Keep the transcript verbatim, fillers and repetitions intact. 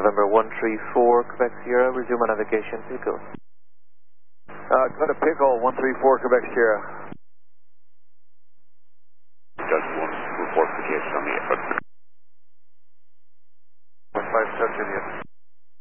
November one three four, Quebec Sierra, resume on navigation, Pico. Uh, go to Pico, one three four, Quebec Sierra.